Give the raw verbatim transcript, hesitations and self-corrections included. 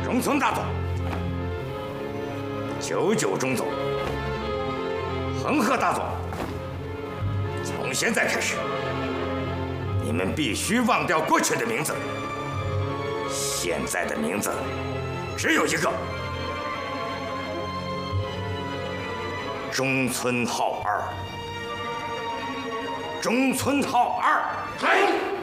中村大佐，九九中佐，恒河大佐。从现在开始，你们必须忘掉过去的名字，现在的名字只有一个：中村浩二。中村浩二， 是。